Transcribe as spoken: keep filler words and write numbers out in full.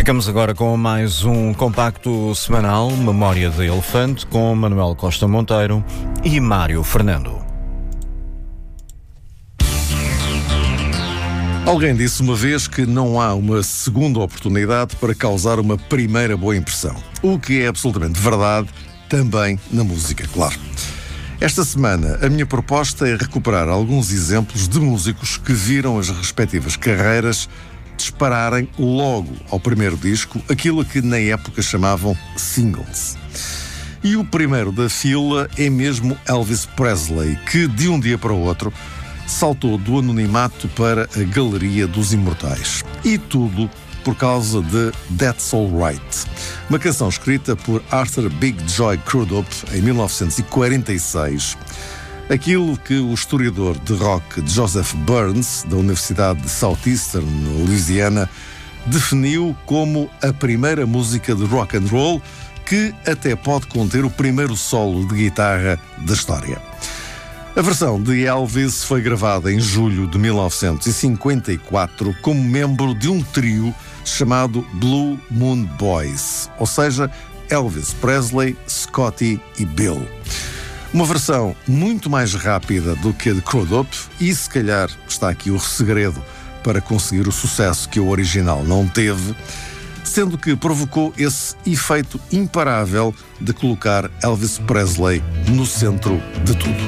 Ficamos agora com mais um compacto semanal, Memória de Elefante, com Manuel Costa Monteiro e Mário Fernando. Alguém disse uma vez que não há uma segunda oportunidade para causar uma primeira boa impressão. O que é absolutamente verdade também na música, claro. Esta semana, a minha proposta é recuperar alguns exemplos de músicos que viram as respectivas carreiras dispararem logo ao primeiro disco aquilo que na época chamavam singles. E o primeiro da fila é mesmo Elvis Presley, que de um dia para o outro saltou do anonimato para a galeria dos imortais. E tudo por causa de That's Alright, uma canção escrita por Arthur Big Joy Crudup em mil novecentos e quarenta e seis. Aquilo que o historiador de rock Joseph Burns, da Universidade de Southeastern, na Louisiana, definiu como a primeira música de rock and roll que até pode conter o primeiro solo de guitarra da história. A versão de Elvis foi gravada em julho de mil novecentos e cinquenta e quatro como membro de um trio chamado Blue Moon Boys, ou seja, Elvis Presley, Scotty e Bill. Uma versão muito mais rápida do que a de Crudup e, se calhar, está aqui o segredo para conseguir o sucesso que o original não teve, sendo que provocou esse efeito imparável de colocar Elvis Presley no centro de tudo.